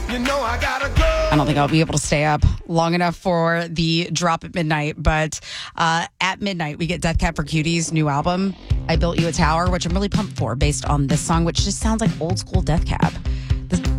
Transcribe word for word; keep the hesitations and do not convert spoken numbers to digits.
You know I gotta go. I don't think I'll be able to stay up long enough for the drop at midnight, but uh, at midnight, we get Death Cab for Cutie's new album, I Built You a Tower, which I'm really pumped for based on this song, which just sounds like old school Death Cab.